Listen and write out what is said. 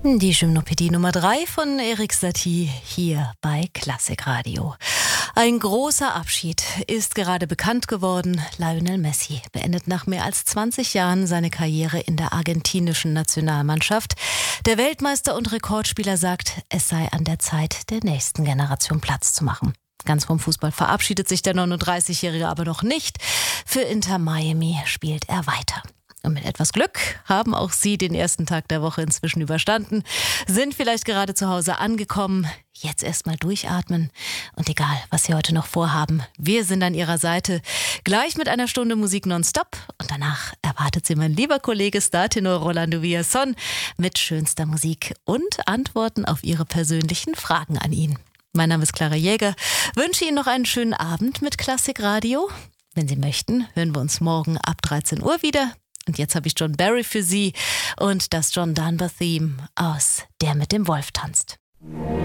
Die Gymnopädie Nummer 3 von Erik Satie hier bei Klassikradio. Ein großer Abschied ist gerade bekannt geworden. Lionel Messi beendet nach mehr als 20 Jahren seine Karriere in der argentinischen Nationalmannschaft. Der Weltmeister und Rekordspieler sagt, es sei an der Zeit, der nächsten Generation Platz zu machen. Ganz vom Fußball verabschiedet sich der 39-Jährige aber noch nicht. Für Inter Miami spielt er weiter. Und mit etwas Glück haben auch Sie den ersten Tag der Woche inzwischen überstanden, sind vielleicht gerade zu Hause angekommen. Jetzt erstmal durchatmen und egal, was Sie heute noch vorhaben, wir sind an Ihrer Seite. Gleich mit einer Stunde Musik nonstop und danach erwartet Sie mein lieber Kollege Startenor Rolando Villazón mit schönster Musik und Antworten auf Ihre persönlichen Fragen an ihn. Mein Name ist Clara Jäger, wünsche Ihnen noch einen schönen Abend mit Klassikradio. Wenn Sie möchten, hören wir uns morgen ab 13 Uhr wieder. Und jetzt habe ich John Barry für Sie und das John Denver Theme aus Der mit dem Wolf tanzt.